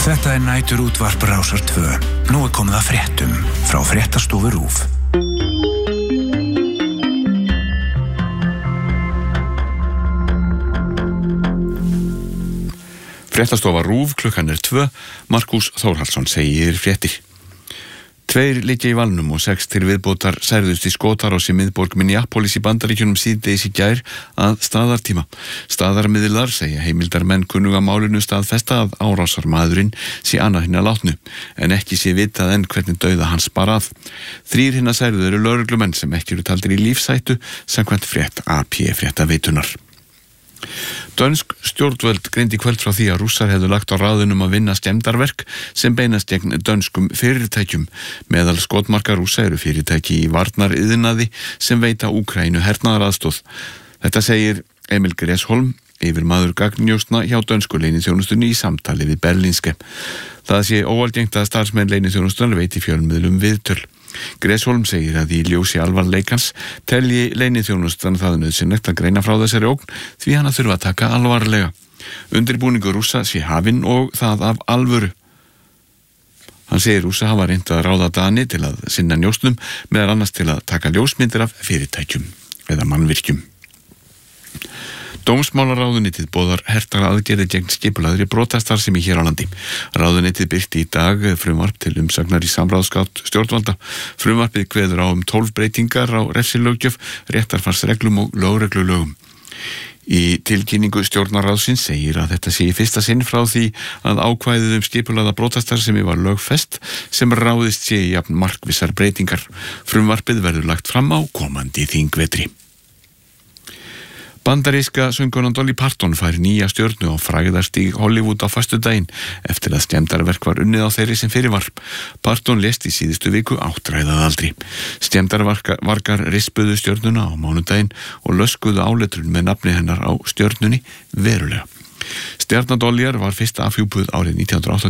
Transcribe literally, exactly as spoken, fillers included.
Þetta er næturútvarp Rásar tvö. Nú er komið að fréttum frá Fréttastofu RÚV. Fréttastofa RÚV, klukkan er tvö. Markús Þórhallsson segir fréttir. Tveir liggja í valnum og sex til viðbótar særðust í skotárás í miðborg Minneapolis í Bandaríkjunum síðdegis í gær að staðartíma. Staðarmiðlar segja heimildarmenn kunnuga málinu staðfesta að árásarmaðurinn sé annað hinna látnu, en ekki sé vitað enn hvernig dauða hans bar að. Þrír hinna særðu eru lögreglumenn sem ekki eru taldir í lífshættu samkvæmt frétt A P fréttaveitunar. Dönsk stjórnvöld greindi kvöld frá því að Rússar hefðu lagt á ráðunum að vinna skemmdarverk sem beinast gegn dönskum fyrirtækjum. Meðal skotmarka Rússa eru fyrirtæki í varnariðnaði sem veita Úkraínu hernaðaraðstoð. Þetta segir Emil Gresholm, yfirmaður gagnnjósna hjá dönsku leyniþjónustunni í samtali við Berlingske. Það sé óalgengt að starfsmenn leyniþjónustunnar veiti fjölmiðlum viðtöl. Gresholm segir að í ljósi alvarleikans telji leyniþjónustan það nauðsynlegt að greina frá þessari ógn því hana þurfa að taka alvarlega. Undirbúningur Rússa sé hafinn og það af alvöru. Hann segir Rússa hafa reynt að ráða Dani til að sinna njósnum, meðal annars til að taka ljósmyndir af fyrirtækjum eða mannvirkjum. Dómsmálaráðuneytið boðar hertar aðgerðir gegn skipulagðri brotastarfsemi hér á landi. Ráðuneytið birti í dag frumvarp til umsagnar í samráðsgátt stjórnvalda. Frumvarpið kveður á um tólf breytingar á refsilöggjöf, réttarfarsreglum og lögreglulögum. Í tilkynningu stjórnarráðsins segir að þetta sé í fyrsta sinn frá því að ákvæðið um skipulagða brotastarfsemi var lögfest sem ráðist sé í jafn markvissar breytingar. Frumvarpið verður lagt fram á komandi þingvetri. Bandaríska söngkonan Dolly Parton fær nýja stjörnu á frægðarstíg Hollywood á föstudaginn eftir að skemmdarverk var unnið á þeirri sem fyrir var. Parton lést í síðustu viku áttræðað aldri. Skemmdarvarkar rispuðu stjörnuna á mánudaginn og löskuðu áletrun með nafni hennar á stjörnunni verulega. Stjarna Dollyar var fyrst afhjúpuð árið nítján hundruð áttatíu